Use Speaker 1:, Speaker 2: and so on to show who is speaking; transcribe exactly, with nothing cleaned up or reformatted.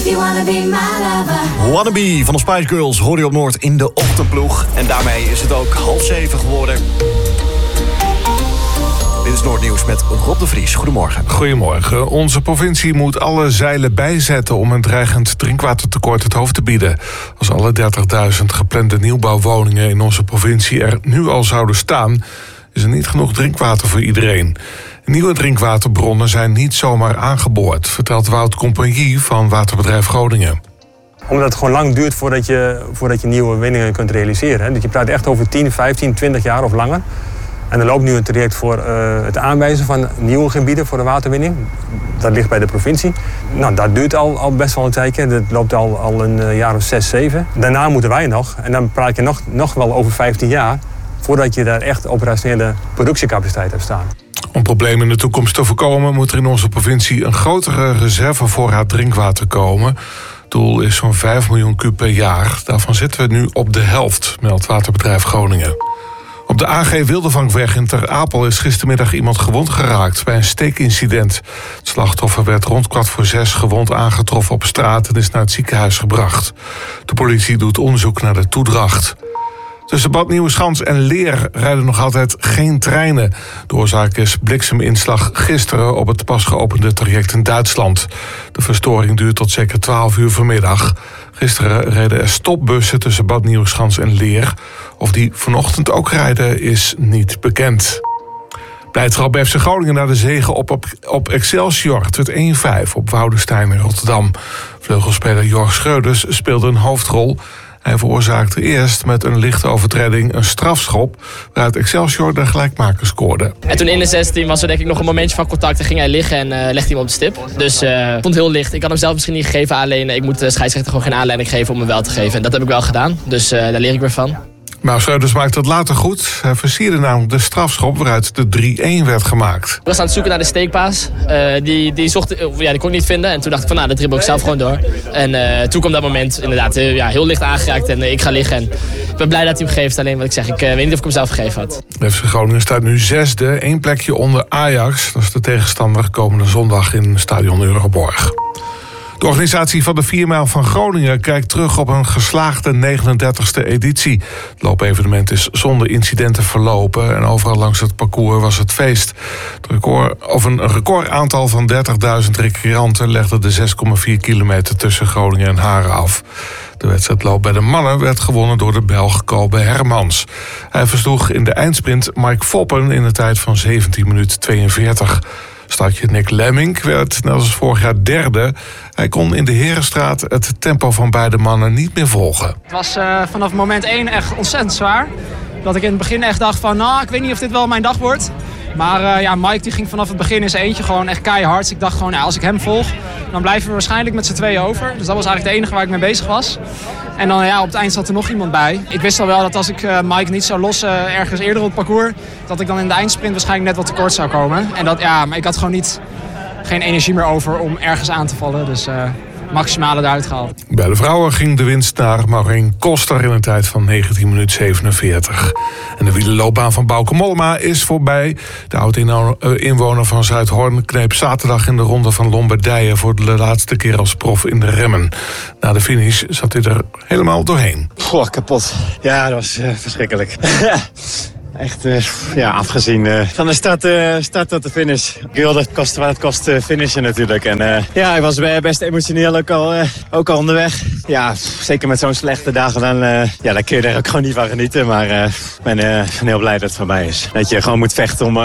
Speaker 1: you wanna be my lover.
Speaker 2: Wannabe van de Spice Girls hoor je op Noord in de ochtendploeg. En daarmee is het ook half zeven geworden. Dit is Noordnieuws met Rob de Vries. Goedemorgen.
Speaker 3: Goedemorgen. Onze provincie moet alle zeilen bijzetten om een dreigend drinkwatertekort het hoofd te bieden. Als alle dertigduizend geplande nieuwbouwwoningen in onze provincie er nu al zouden staan, is er niet genoeg drinkwater voor iedereen. Nieuwe drinkwaterbronnen zijn niet zomaar aangeboord, vertelt Wout Compagnie van Waterbedrijf Groningen.
Speaker 4: Omdat het gewoon lang duurt voordat je, voordat je nieuwe winningen kunt realiseren. Dus je praat echt over tien, vijftien, twintig jaar of langer. En er loopt nu een traject voor uh, het aanwijzen van nieuwe gebieden voor de waterwinning. Dat ligt bij de provincie. Nou, dat duurt al, al best wel een tijdje. Dat loopt al, al een uh, jaar of zes, zeven. Daarna moeten wij nog. En dan praat je nog, nog wel over vijftien jaar voordat je daar echt operationele productiecapaciteit hebt staan.
Speaker 3: Om problemen in de toekomst te voorkomen moet er in onze provincie een grotere reservevoorraad drinkwater komen. Het doel is zo'n vijf miljoen kub per jaar. Daarvan zitten we nu op de helft, meldt Waterbedrijf Groningen. Op de A G Wildevangweg in Ter Apel is gistermiddag iemand gewond geraakt bij een steekincident. Het slachtoffer werd rond kwart voor zes gewond aangetroffen op straat en is naar het ziekenhuis gebracht. De politie doet onderzoek naar de toedracht. Tussen Bad Nieuweschans en Leer rijden nog altijd geen treinen. De oorzaak is blikseminslag gisteren op het pas geopende traject in Duitsland. De verstoring duurt tot zeker twaalf uur vanmiddag. Gisteren reden er stopbussen tussen Bad Nieuweschans en Leer. Of die vanochtend ook rijden is niet bekend. Blijdschap bij F C Groningen na de zege op, op, op Excelsior. Het werd één vijf op Woudenstein in Rotterdam. Vleugelspeler Jorg Schreuders speelde een hoofdrol. Hij veroorzaakte eerst met een lichte overtreding een strafschop, waaruit Excelsior de gelijkmaker scoorde.
Speaker 5: En toen in de zestien was er denk ik nog een momentje van contact en ging hij liggen en uh, legde hij hem op de stip. Dus uh, ik vond het heel licht. Ik had hem zelf misschien niet gegeven, alleen ik moet de scheidsrechter gewoon geen aanleiding geven om hem wel te geven. En dat heb ik wel gedaan, dus uh, daar leer ik weer van.
Speaker 3: Maar Schreuders maakte het later goed. Hij versierde namelijk de strafschop waaruit de drie-één werd gemaakt.
Speaker 5: Ik was aan het zoeken naar de steekpaas. Uh, die, die, zocht, uh, ja, die kon ik niet vinden. En toen dacht ik van nou, dat dribbel ik zelf gewoon door. En uh, toen kwam dat moment inderdaad uh, ja, heel licht aangeraakt. En uh, ik ga liggen. En ik ben blij dat hij hem geeft. Alleen wat ik zeg, ik uh, weet niet of ik hem zelf gegeven had.
Speaker 3: F C Groningen staat nu zesde. Eén plekje onder Ajax. Dat is de tegenstander komende zondag in Stadion Euroborg. De organisatie van de vier mijl van Groningen kijkt terug op een geslaagde negenendertigste editie. Het loopevenement is zonder incidenten verlopen en overal langs het parcours was het feest. Het record, of een recordaantal van dertigduizend recreanten legde de zes komma vier kilometer tussen Groningen en Haren af. De wedstrijdloop bij de mannen werd gewonnen door de Belg Kobe Hermans. Hij versloeg in de eindsprint Mike Foppen in een tijd van zeventien minuten tweeënveertig. Startje Nick Lemming werd net als vorig jaar derde. Hij kon in de Herenstraat het tempo van beide mannen niet meer volgen.
Speaker 6: Het was uh, vanaf moment één echt ontzettend zwaar. Dat ik in het begin echt dacht van, nou, ik weet niet of dit wel mijn dag wordt. Maar uh, ja, Mike die ging vanaf het begin in zijn eentje gewoon echt keihard. Dus ik dacht gewoon, ja, als ik hem volg, dan blijven we waarschijnlijk met z'n tweeën over. Dus dat was eigenlijk de enige waar ik mee bezig was. En dan ja, op het eind zat er nog iemand bij. Ik wist al wel dat als ik uh, Mike niet zou lossen uh, ergens eerder op het parcours, dat ik dan in de eindsprint waarschijnlijk net wat tekort zou komen. En dat, ja, maar ik had gewoon niet, geen energie meer over om ergens aan te vallen. Dus uh, maximale eruit gehaald.
Speaker 3: Bij de vrouwen ging de winst naar Maureen Koster in een tijd van negentien minuten zevenenveertig. En de wielerloopbaan van Bauke Mollema is voorbij. De oud-inwoner van Zuidhorn kneep zaterdag in de ronde van Lombardije voor de laatste keer als prof in de remmen. Na de finish zat hij er helemaal doorheen.
Speaker 7: Goh, kapot. Ja, dat was uh, verschrikkelijk. Echt uh, ja, afgezien uh, van de start, uh, start tot de finish. Ik wilde het kosten wat het kost uh, finishen natuurlijk. En uh, ja, ik was best emotioneel ook al, uh, ook al onderweg. Ja, zeker met zo'n slechte dagen dan, uh, ja, dan kun je er ook gewoon niet van genieten. Maar uh, ik ben uh, heel blij dat het voorbij is. Dat je gewoon moet vechten om, uh,